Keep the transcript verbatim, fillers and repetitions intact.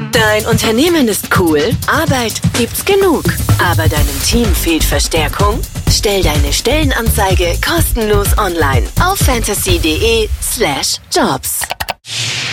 Dein Unternehmen ist cool, Arbeit gibt's genug, aber deinem Team fehlt Verstärkung? Stell deine Stellenanzeige kostenlos online auf fantasy punkt de slash jobs.